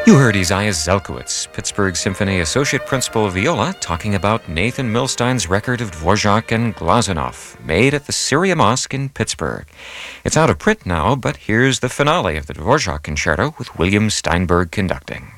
You heard Isaiah Zelkowitz, Pittsburgh Symphony Associate Principal of Viola, talking about Nathan Milstein's record of Dvorak and Glazunov, made at the Syria Mosque in Pittsburgh. It's out of print now, but here's the finale of the Dvorak Concerto with William Steinberg conducting.